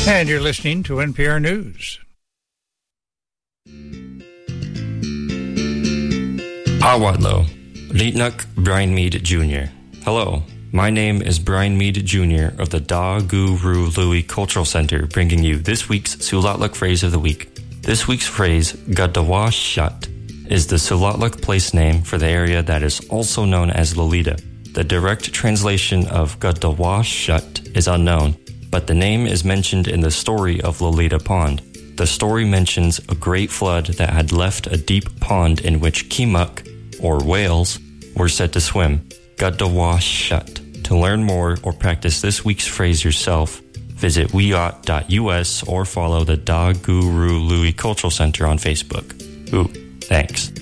And you're listening to NPR News. Awadlo, Litnuk Brian Mead Jr. Hello, my name is Brian Mead Jr. of the Da Guru Louie Cultural Center, bringing you this week's Sulatluk phrase of the week. This week's phrase, Gadawashat, is the Sulatluk place name for the area that is also known as Lolita. The direct translation of Gadawashat is unknown, but the name is mentioned in the story of Lolita Pond. The story mentions a great flood that had left a deep pond in which kimuk, or whales, were said to swim. Gadawashat. To learn more or practice this week's phrase yourself, visit weot.us or follow the Da Guru Louie Cultural Center on Facebook. Ooh, thanks.